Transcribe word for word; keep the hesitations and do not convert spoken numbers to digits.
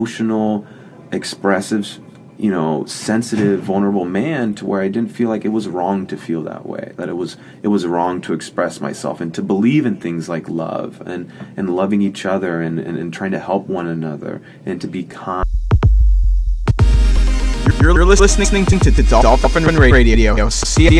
emotional, expressive, you know, sensitive, vulnerable man, to where I didn't feel like it was wrong to feel that way, that it was it was wrong to express myself and to believe in things like love and, and loving each other and, and, and trying to help one another and to be kind. You're, you're listening to, to Dolphin Radio. See